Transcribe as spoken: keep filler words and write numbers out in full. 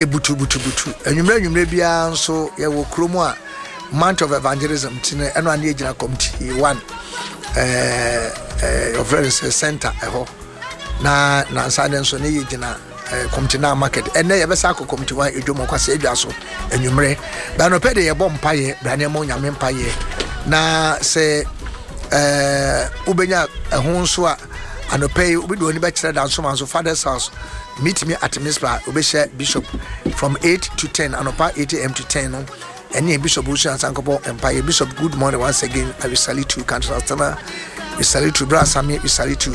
butu butu butu enwumre enwumre bia nso ye wo kromo a month of evangelism tine eno ane agina committee one eh eh of reference center eho na na nsade nso ne yegina committee na market ene ye besa akọ committee one edwomo kwase edwa so enwumre ba no pede ye bom paye brane mo nyame paye na se eh ubenya ehon so a anopay obido oni be kire dan so man so father's house meet me at Mispa obesha bishop from eight to ten anopa eight a m to ten no any bishop Usha Sankopo Empire bishop good morning once again I will salute you Councilor Stana we salute you Bra Sami we salute you